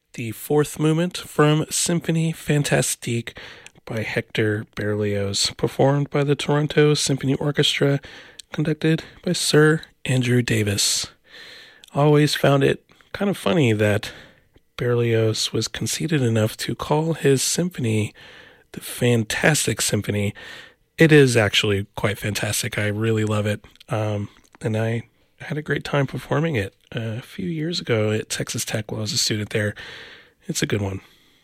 the fourth movement from Symphonie Fantastique by Hector Berlioz, performed by the Toronto Symphony Orchestra, conducted by Sir Andrew Davis. Always found it kind of funny that Berlioz was conceited enough to call his symphony the Fantastic Symphony. It is actually quite fantastic. I really love it. And I had a great time performing it a few years ago at Texas Tech while I was a student there. It's a good one.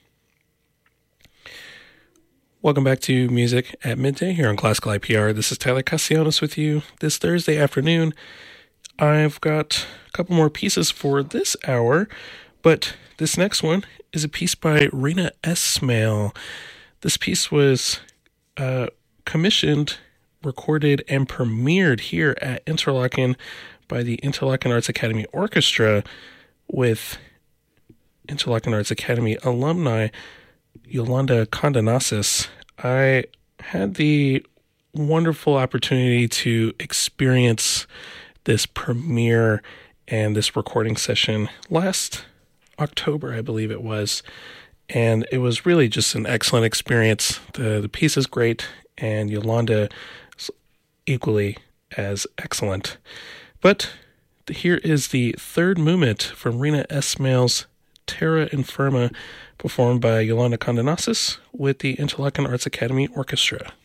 Welcome back to Music at Midday here on Classical IPR. This is Tyler Castellanos with you this Thursday afternoon. I've got a couple more pieces for this hour, but this next one is a piece by Rena Esmail. This piece was commissioned, recorded, and premiered here at Interlochen by the Interlochen Arts Academy Orchestra with Interlochen Arts Academy alumni Yolanda Condonasis. I had the wonderful opportunity to experience this premiere and this recording session last October, I believe it was, and it was really just an excellent experience. The piece is great, and Yolanda is equally as excellent. But here is the third movement from Rena Esmail's Terra Infirma, performed by Yolanda Condonasis with the Interlochen Arts Academy Orchestra.